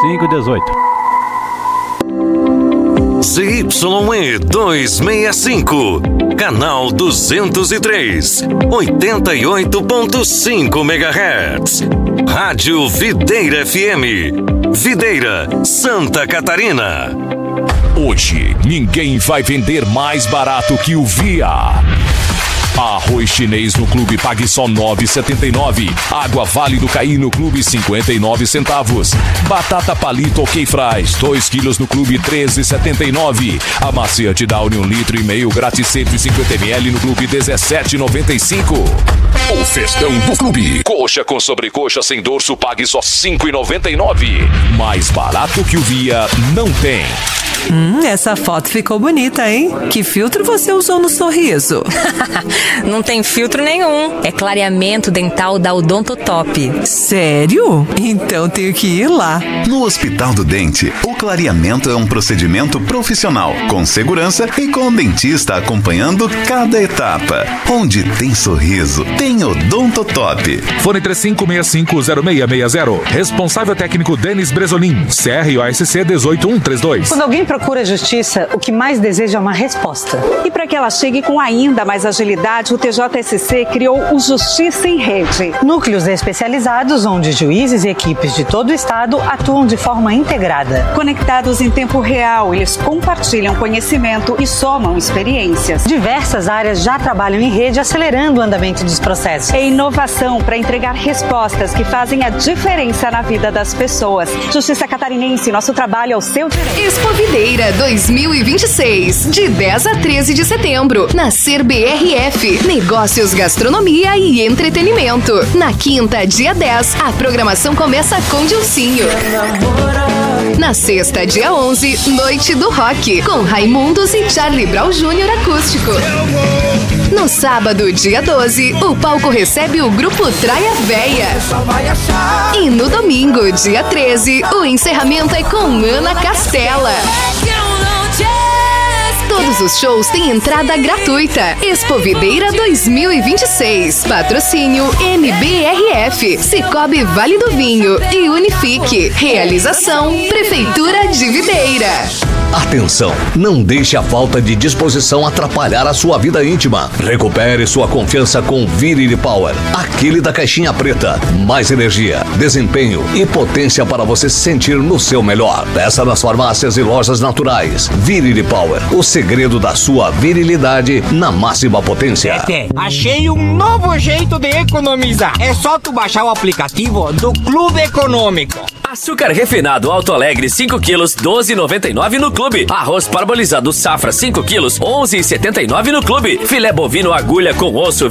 518. ZYE 265, canal 203, 88.5 MHz. Rádio Videira FM, Videira, Santa Catarina. Hoje, ninguém vai vender mais barato que o Via. Arroz chinês no clube pague só R$ 9,79. Água Vale do Caí no clube 59 centavos. Batata palito OK Fries 2 quilos no clube 13,79. Amaciante Downy 1,5 litro grátis 150 ml no clube 17,95. O festão do clube. Coxa com sobrecoxa sem dorso pague só R$ 5,99. Mais barato que o Via não tem. Essa foto ficou bonita, hein? Que filtro você usou no sorriso? Não tem filtro nenhum. É clareamento dental da Odontotop. Sério? Então tenho que ir lá. No Hospital do Dente, o clareamento é um procedimento profissional, com segurança e com o dentista acompanhando cada etapa. Onde tem sorriso, tem Odontotop. Fone 35650660. Responsável técnico Denis Bresolim. CROSC 18132. Quando alguém procura justiça, o que mais deseja é uma resposta. E para que ela chegue com ainda mais agilidade, o TJSC criou o Justiça em Rede. Núcleos especializados onde juízes e equipes de todo o estado atuam de forma integrada. Conectados em tempo real, eles compartilham conhecimento e somam experiências. Diversas áreas já trabalham em rede, acelerando o andamento dos processos. É inovação para entregar respostas que fazem a diferença na vida das pessoas. Justiça Catarinense, nosso trabalho é o seu direito. Expo Videira 2026, de 10 a 13 de setembro, na CER-BRF, Negócios, Gastronomia e Entretenimento. Na quinta, dia 10, a programação começa com Dilcinho. Na sexta, dia 11, Noite do Rock, com Raimundos e Charlie Brown Jr. acústico. No sábado, dia 12, o palco recebe o grupo Traia Véia. E no domingo, dia 13, o encerramento é com Ana Castela. Todos os shows têm entrada gratuita. Expo Videira 2026. Patrocínio MBRF, Cicobi Vale do Vinho e Unifique. Realização Prefeitura de Videira. Atenção, não deixe a falta de disposição atrapalhar a sua vida íntima. Recupere sua confiança com Virility Power, aquele da caixinha preta. Mais energia, desempenho e potência para você se sentir no seu melhor. Peça nas farmácias e lojas naturais. Virility Power, o segredo da sua virilidade na máxima potência. Achei um novo jeito de economizar. É só tu baixar o aplicativo do Clube Econômico. Açúcar refinado Alto Alegre 5 quilos, 12,99 no clube. Arroz parbolizado Safra 5 quilos, 11,79 no clube. Filé bovino agulha com osso